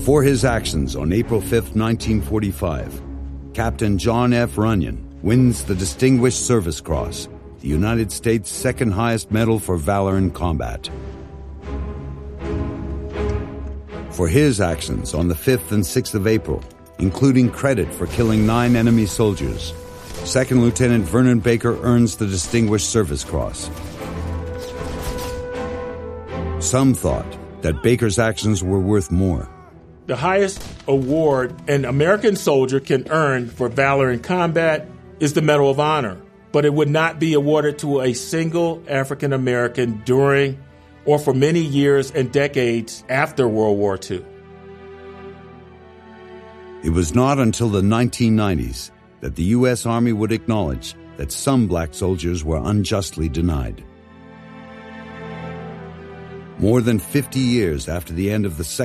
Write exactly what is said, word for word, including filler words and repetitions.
For his actions on April fifth, nineteen forty-five, Captain John F. Runyon wins the Distinguished Service Cross, the United States' second highest medal for valor in combat. For his actions on the fifth and sixth of April, including credit for killing nine enemy soldiers, Second Lieutenant Vernon Baker earns the Distinguished Service Cross. Some thought that Baker's actions were worth more. The highest award an American soldier can earn for valor in combat is the Medal of Honor, but it would not be awarded to a single African American during or for many years and decades after World War Two. It was not until the nineteen nineties that the U S Army would acknowledge that some black soldiers were unjustly denied. More than fifty years after the end of the Second